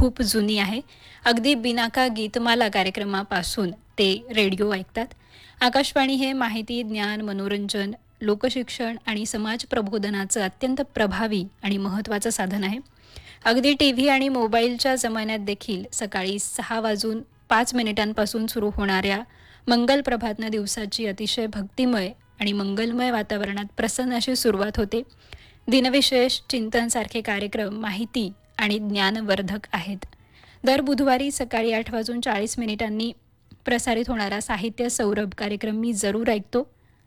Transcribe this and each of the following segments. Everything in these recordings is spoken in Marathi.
खूप जुनी आहे. अगदी बिनाका गीतमाला कार्यक्रमापासून ते रेडिओ ऐकतात. आकाशवाणी हे माहिती, ज्ञान, मनोरंजन, लोकशिक्षण आणि समाज प्रबोधनाचं अत्यंत प्रभावी आणि महत्त्वाचं साधन आहे. अगदी टीव्ही आणि मोबाईलच्या जमान्यात देखील सकाळी 6:05 सुरू होणाऱ्या मंगल प्रभातनं दिवसाची अतिशय भक्तिमय आणि मंगलमय वातावरणात प्रसन्न अशी सुरुवात होते. दिनविशेष, चिंतनसारखे कार्यक्रम माहिती आणि ज्ञानवर्धक आहेत. दर बुधवारी सकाळी 8:40 प्रसारित होणारा साहित्य सौरभ कार्यक्रम मी जरूर ऐकतो.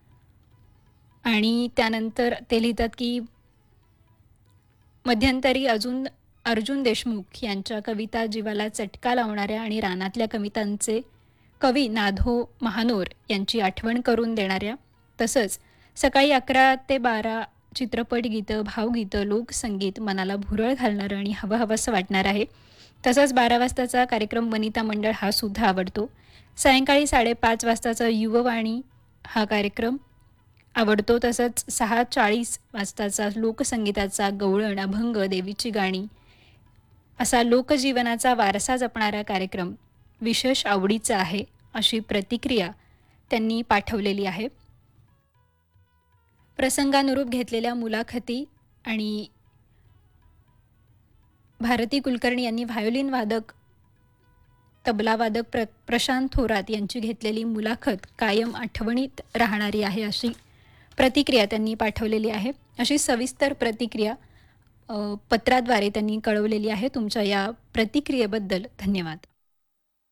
आणि त्यानंतर ते लिहितात की मध्यंतरी अर्जुन देशमुख यांच्या कविता जीवाला चटका लावणाऱ्या आणि रानातल्या कवितांचे कवी नाधो महानोर यांची आठवण करून देणाऱ्या, तसंच सकाळी 11 ते 12 चित्रपट गीतं, भावगीतं, लोकसंगीत मनाला भुरळ घालणारं आणि हवंहवंसं वाटणारं आहे. तसंच 12 वाजताचा कार्यक्रम वनिता मंडळ हा सुद्धा आवडतो. सायंकाळी 5:30 वाजताचा युववाणी हा कार्यक्रम आवडतो. तसंच 6:40 वाजताचा लोकसंगीताचा गवळण, अभंग, देवीची गाणी असा लोकजीवनाचा वारसा जपणारा कार्यक्रम विशेष आवडीचा आहे, अशी प्रतिक्रिया त्यांनी पाठवलेली आहे. प्रसंगानुरूप घेतलेल्या मुलाखती आणि भारती कुलकर्णी यांनी व्हायोलिन वादक, तबला वादक प्रशांत थोरात यांची घेतलेली मुलाखत कायम आठवणीत राहणारी आहे, अशी प्रतिक्रिया त्यांनी पाठवलेली आहे. अशी सविस्तर प्रतिक्रिया पत्राद्वारे त्यांनी कळवलेली आहे. तुमच्या या प्रतिक्रियेबद्दल धन्यवाद.